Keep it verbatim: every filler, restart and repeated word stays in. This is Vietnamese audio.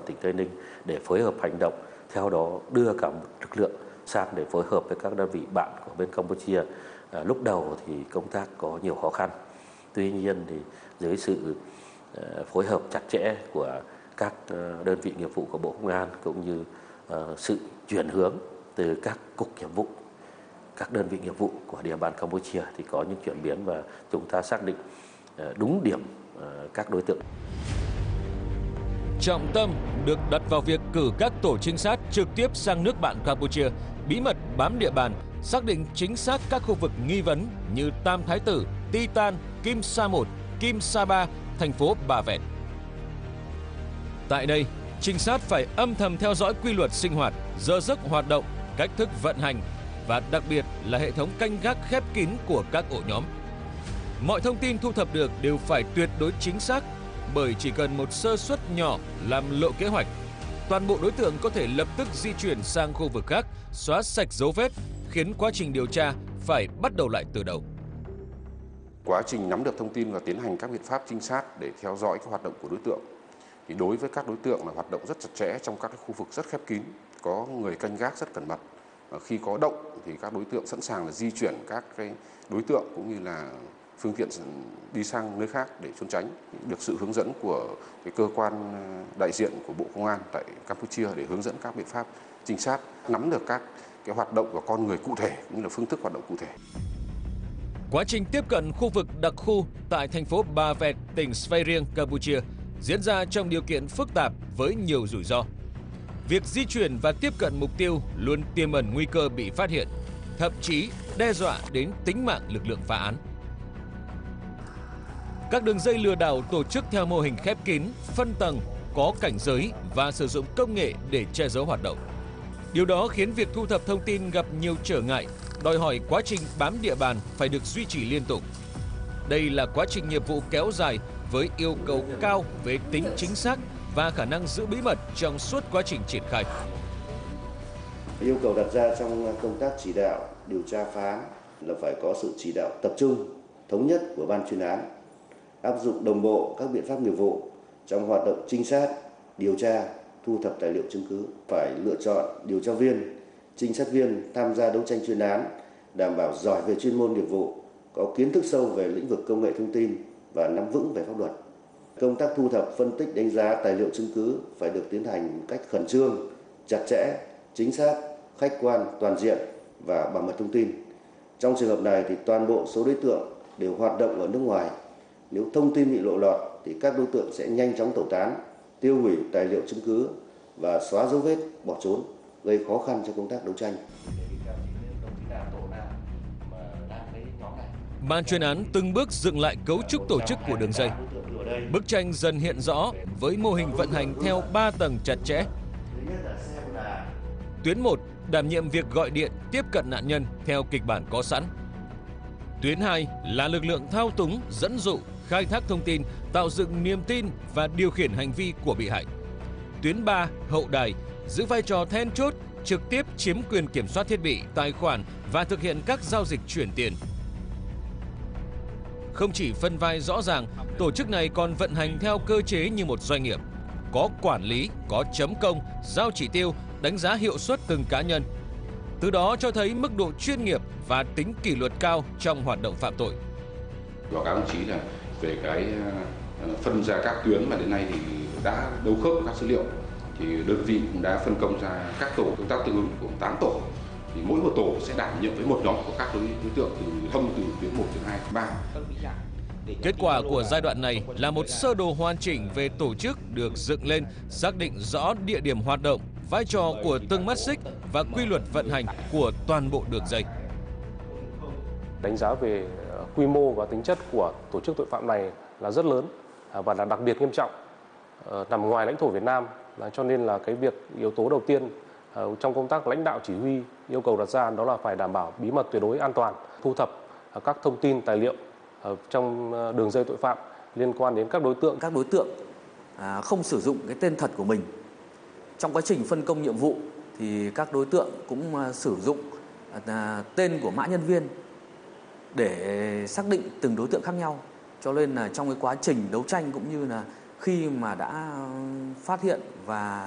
tỉnh Tây Ninh để phối hợp hành động, theo đó đưa cả một lực lượng sang để phối hợp với các đơn vị bạn của bên Campuchia. À, lúc đầu thì công tác có nhiều khó khăn, tuy nhiên thì dưới sự uh, phối hợp chặt chẽ của các uh, đơn vị nghiệp vụ của Bộ Công an cũng như uh, sự chuyển hướng từ các cục nghiệp vụ, các đơn vị nghiệp vụ của địa bàn Campuchia thì có những chuyển biến và chúng ta xác định uh, đúng điểm uh, các đối tượng. Trọng tâm được đặt vào việc cử các tổ trinh sát trực tiếp sang nước bạn Campuchia, bí mật bám địa bàn, xác định chính xác các khu vực nghi vấn như Tam Thái Tử, Titan, Kim Sa một, Kim Sa ba, thành phố Ba Vẹt. Tại đây, trinh sát phải âm thầm theo dõi quy luật sinh hoạt, giờ giấc hoạt động, cách thức vận hành và đặc biệt là hệ thống canh gác khép kín của các ổ nhóm. Mọi thông tin thu thập được đều phải tuyệt đối chính xác, bởi chỉ cần một sơ suất nhỏ làm lộ kế hoạch, toàn bộ đối tượng có thể lập tức di chuyển sang khu vực khác, xóa sạch dấu vết, khiến quá trình điều tra phải bắt đầu lại từ đầu. Quá trình nắm được thông tin và tiến hành các biện pháp trinh sát để theo dõi các hoạt động của đối tượng, thì đối với các đối tượng là hoạt động rất chặt chẽ trong các khu vực rất khép kín, có người canh gác rất cẩn mật. Khi có động thì các đối tượng sẵn sàng là di chuyển các cái đối tượng cũng như là phương tiện đi sang nơi khác để trốn tránh. Được sự hướng dẫn của cái cơ quan đại diện của Bộ Công an tại Campuchia để hướng dẫn các biện pháp trinh sát, nắm được các cái hoạt động của con người cụ thể cũng như là phương thức hoạt động cụ thể. Quá trình tiếp cận khu vực đặc khu tại thành phố Ba Vẹt, tỉnh Svay Rieng, Campuchia diễn ra trong điều kiện phức tạp với nhiều rủi ro. Việc di chuyển và tiếp cận mục tiêu luôn tiềm ẩn nguy cơ bị phát hiện, thậm chí đe dọa đến tính mạng lực lượng phá án. Các đường dây lừa đảo tổ chức theo mô hình khép kín, phân tầng, có cảnh giới và sử dụng công nghệ để che giấu hoạt động. Điều đó khiến việc thu thập thông tin gặp nhiều trở ngại, đòi hỏi quá trình bám địa bàn phải được duy trì liên tục. Đây là quá trình nghiệp vụ kéo dài với yêu cầu cao về tính chính xác và khả năng giữ bí mật trong suốt quá trình triển khai. Yêu cầu đặt ra trong công tác chỉ đạo, điều tra phá án là phải có sự chỉ đạo tập trung, thống nhất của ban chuyên án, áp dụng đồng bộ các biện pháp nghiệp vụ trong hoạt động trinh sát, điều tra, thu thập tài liệu chứng cứ, phải lựa chọn điều tra viên, trinh sát viên tham gia đấu tranh chuyên án, đảm bảo giỏi về chuyên môn nghiệp vụ, có kiến thức sâu về lĩnh vực công nghệ thông tin và nắm vững về pháp luật. Công tác thu thập, phân tích, đánh giá tài liệu chứng cứ phải được tiến hành một cách khẩn trương, chặt chẽ, chính xác, khách quan, toàn diện và bảo mật thông tin. Trong trường hợp này thì toàn bộ số đối tượng đều hoạt động ở nước ngoài. Nếu thông tin bị lộ lọt thì các đối tượng sẽ nhanh chóng tẩu tán, tiêu hủy tài liệu chứng cứ và xóa dấu vết, bỏ trốn, gây khó khăn cho công tác đấu tranh. Ban chuyên án từng bước dựng lại cấu trúc tổ chức của đường dây. Bức tranh dần hiện rõ với mô hình vận hành theo ba tầng chặt chẽ. Tuyến một đảm nhiệm việc gọi điện tiếp cận nạn nhân theo kịch bản có sẵn. Tuyến hai là lực lượng thao túng, dẫn dụ, khai thác thông tin, tạo dựng niềm tin và điều khiển hành vi của bị hại. Tuyến ba, hậu đài, giữ vai trò then chốt, trực tiếp chiếm quyền kiểm soát thiết bị, tài khoản và thực hiện các giao dịch chuyển tiền. Không chỉ phân vai rõ ràng, tổ chức này còn vận hành theo cơ chế như một doanh nghiệp. Có quản lý, có chấm công, giao chỉ tiêu, đánh giá hiệu suất từng cá nhân. Từ đó cho thấy mức độ chuyên nghiệp và tính kỷ luật cao trong hoạt động phạm tội. Báo cáo đồng chí là về cái phân ra các tuyến mà đến nay thì đã đấu khớp các dữ liệu, thì đơn vị cũng đã phân công ra các tổ công tác tương ứng gồm tám tổ. Thì mỗi một tổ sẽ đảm nhiệm với một nhóm của các đối, đối tượng từ thông từ tuyến một, tuyến hai, tuyến ba. Kết quả của giai đoạn này là một sơ đồ hoàn chỉnh về tổ chức được dựng lên, xác định rõ địa điểm hoạt động, vai trò của từng mắt xích và quy luật vận hành của toàn bộ đường dây. Đánh giá về quy mô và tính chất của tổ chức tội phạm này là rất lớn và là đặc biệt nghiêm trọng, nằm ngoài lãnh thổ Việt Nam, cho nên là cái việc yếu tố đầu tiên trong công tác lãnh đạo chỉ huy yêu cầu đặt ra đó là phải đảm bảo bí mật tuyệt đối an toàn, thu thập các thông tin tài liệu trong đường dây tội phạm liên quan đến các đối tượng. Các đối tượng không sử dụng cái tên thật của mình. Trong quá trình phân công nhiệm vụ thì các đối tượng cũng sử dụng tên của mã nhân viên để xác định từng đối tượng khác nhau. Cho nên là trong cái quá trình đấu tranh cũng như là khi mà đã phát hiện và